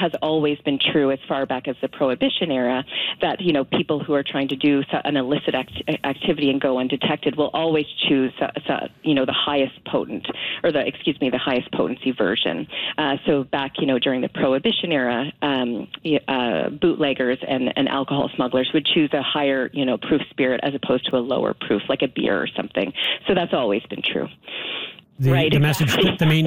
has always been true as far back as the Prohibition era, that, people who are trying to do an illicit activity and go undetected will always choose, the highest highest potency version. So back, during the Prohibition era, bootleggers and alcohol smugglers would choose a higher, proof spirit as opposed to a lower proof, like a beer or something. So that's always been true. The message, the main